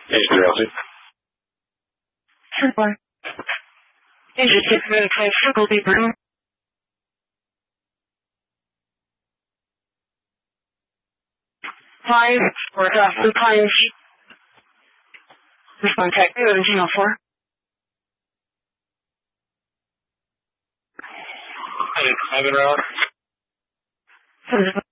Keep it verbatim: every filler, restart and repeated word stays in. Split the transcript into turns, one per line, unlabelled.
Hey, Drowsy.
Four. Engine six verify circle deep room. Five, or off the times. Respond tech, engine oh four.
Hey, seven round.